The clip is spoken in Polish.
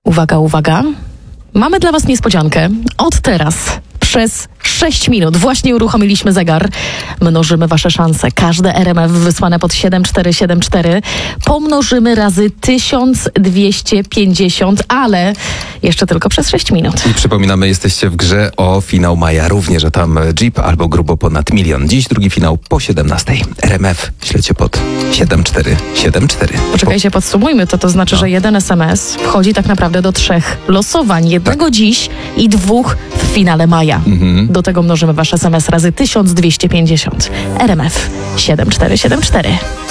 Uwaga, uwaga. Mamy dla Was niespodziankę. Od teraz przez 6 minut właśnie uruchomiliśmy zegar. Mnożymy Wasze szanse. Każde RMF wysłane pod 7474 pomnożymy razy 1250, ale jeszcze tylko przez 6 minut. I przypominamy, jesteście w grze o finał maja również, a tam Jeep albo grubo ponad 1 000 000. Dziś drugi finał po 17. RMF śledźcie pod 7474. Poczekajcie, podsumujmy to znaczy, że jeden SMS wchodzi tak naprawdę do 3 losowań. Jednego dziś i 2 w finale maja. Do tego mnożymy Wasz SMS razy 1250. RMF 7474.